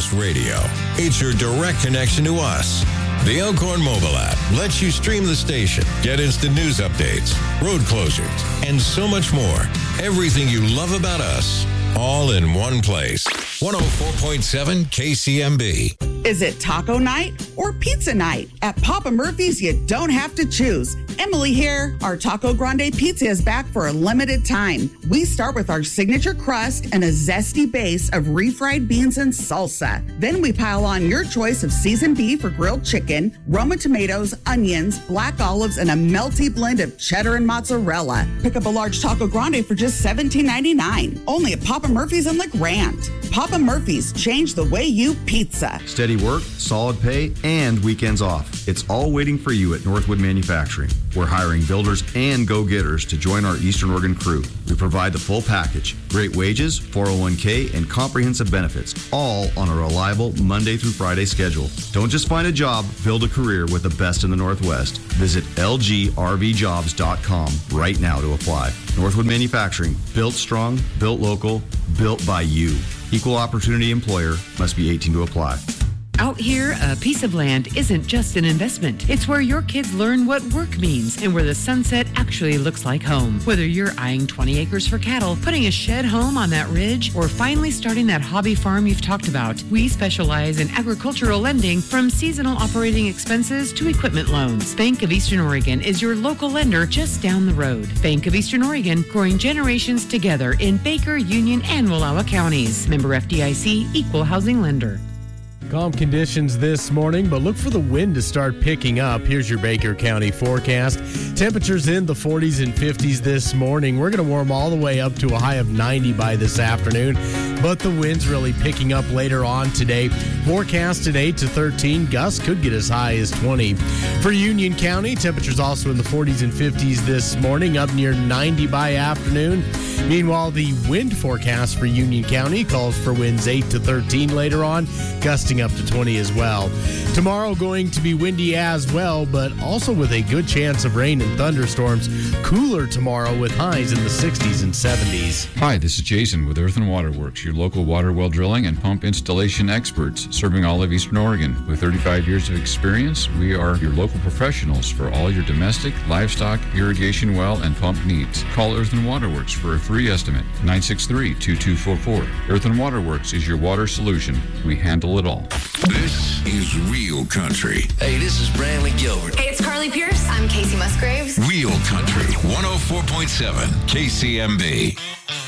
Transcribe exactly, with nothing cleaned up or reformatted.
West Radio. It's your direct connection to us. The Elkhorn mobile app lets you stream the station, get instant news updates, road closures, and so much more. Everything you love about us, all in one place. one oh four point seven K C M B. Is it taco night or pizza night? At Papa Murphy's, you don't have to choose. Emily here. Our Taco Grande Pizza is back for a limited time. We start with our signature crust and a zesty base of refried beans and salsa. Then we pile on your choice of seasoned beef or grilled chicken, Roma tomatoes, onions, black olives, and a melty blend of cheddar and mozzarella. Pick up a large Taco Grande for just seventeen ninety-nine. Only at Papa Murphy's in LeGrand. Papa Murphy's, change the way you pizza. Steady work, solid pay, and weekends off. It's all waiting for you at Northwood Manufacturing. We're hiring builders and go-getters to join our Eastern Oregon crew. We provide the full package, great wages, four oh one k, and comprehensive benefits, all on a reliable Monday through Friday schedule. Don't just find a job, build a career with the best in the Northwest. Visit L G R V jobs dot com right now to apply. Northwood Manufacturing, built strong, built local, built by you. Equal opportunity employer, must be eighteen to apply. Out here, a piece of land isn't just an investment. It's where your kids learn what work means and where the sunset actually looks like home. Whether you're eyeing twenty acres for cattle, putting a shed home on that ridge, or finally starting that hobby farm you've talked about, we specialize in agricultural lending from seasonal operating expenses to equipment loans. Bank of Eastern Oregon is your local lender just down the road. Bank of Eastern Oregon, growing generations together in Baker, Union, and Wallowa counties. Member F D I C, Equal Housing Lender. Calm conditions this morning, but look for the wind to start picking up. Here's your Baker County forecast. Temperatures in the forties and fifties this morning. We're going to warm all the way up to a high of ninety by this afternoon, but the wind's really picking up later on today. Forecasted eight to thirteen. Gusts could get as high as twenty. For Union County, temperatures also in the forties and fifties this morning, up near ninety by afternoon. Meanwhile, the wind forecast for Union County calls for winds eight to thirteen later on, gusting up to twenty as well. Tomorrow going to be windy as well, but also with a good chance of rain and thunderstorms. Cooler tomorrow with highs in the sixties and seventies. Hi, this is Jason with Earth and Water Works, your local water well drilling and pump installation experts serving all of Eastern Oregon. With thirty-five years of experience, we are your local professionals for all your domestic, livestock, irrigation well, and pump needs. Call Earth and Water Works for a free estimate, nine six three, two two four four. Earth and Water Works is your water solution. We handle it all. This is Real Country. Hey, this is Brantley Gilbert. Hey, it's Carly Pierce. I'm Casey Musgraves. Real Country, one oh four point seven K C M B.